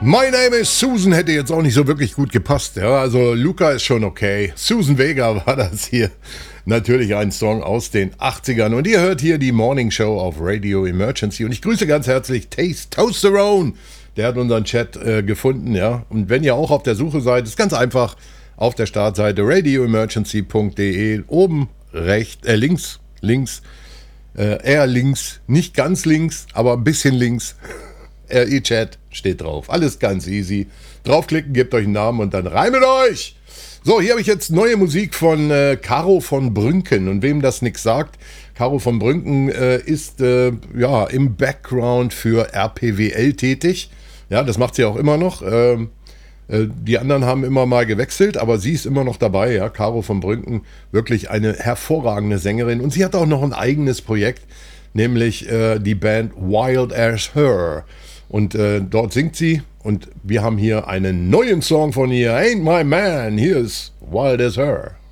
My name is Susan hätte jetzt auch nicht so wirklich gut gepasst. Ja, also Luca ist schon okay. Susan Vega war das hier. Natürlich ein Song aus den 80ern. Und ihr hört hier die Morning Show auf Radio Emergency. Und ich grüße ganz herzlich Taste Toasterone. Der hat unseren Chat gefunden. Ja. Und wenn ihr auch auf der Suche seid, ist ganz einfach auf der Startseite radioemergency.de. Oben links, eher links, nicht ganz links, aber ein bisschen links. RE-Chat steht drauf. Alles ganz easy. Draufklicken, gebt euch einen Namen und dann rein mit euch! So, hier habe ich jetzt neue Musik von Caro von Brünken. Und wem das nichts sagt, Caro von Brünken ist im Background für RPWL tätig. Ja, das macht sie auch immer noch. Die anderen haben immer mal gewechselt, aber sie ist immer noch dabei. Ja, Caro von Brünken, wirklich eine hervorragende Sängerin. Und sie hat auch noch ein eigenes Projekt, nämlich die Band Wild as Her. Und dort singt sie und wir haben hier einen neuen Song von ihr. Ain't My Man, hier ist Wild as Her.